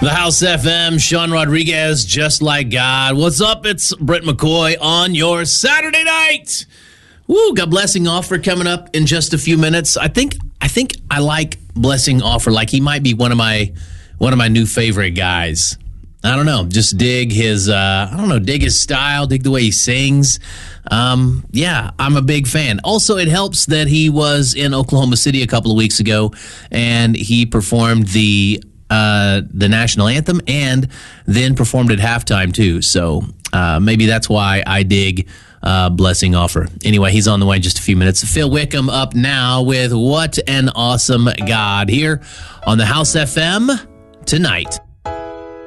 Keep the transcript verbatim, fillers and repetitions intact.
The House F M, Sean Rodriguez, Just Like God. What's up? It's Brett McCoy on your Saturday night. Woo, got Blessing Offer coming up in just a few minutes. I think I think I like Blessing Offer. Like he might be one of my one of my new favorite guys. I don't know. Just dig his uh, I don't know, dig his style, dig the way he sings. Um, yeah, I'm a big fan. Also, it helps that he was in Oklahoma City a couple of weeks ago and he performed the Uh, the national anthem and then performed at halftime too. So uh, maybe that's why I dig uh, Blessing Offer. Anyway, he's on the way in just a few minutes. Phil Wickham up now with What an Awesome God here on the House F M tonight.